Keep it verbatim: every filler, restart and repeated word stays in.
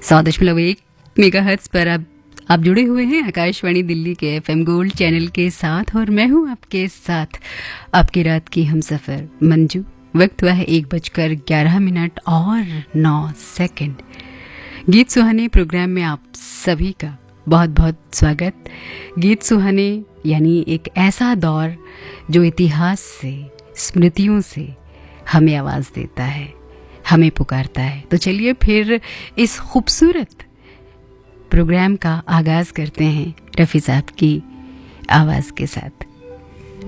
सौ दशमलव एक मेगाहर्ट्ज पर अब आप जुड़े हुए हैं आकाशवाणी दिल्ली के एफएम गोल्ड चैनल के साथ और मैं हूं आपके साथ आपकी रात की हमसफर मंजू। वक्त हुआ है एक बजकर ग्यारह मिनट और नौ सेकंड। गीत सुहाने प्रोग्राम में आप सभी का बहुत बहुत स्वागत। गीत सुहाने यानी एक ऐसा दौर जो इतिहास से, स्मृतियों से हमें आवाज़ देता है, हमें पुकारता है। तो चलिए फिर इस खूबसूरत प्रोग्राम का आगाज़ करते हैं रफ़ी साहब की आवाज़ के साथ।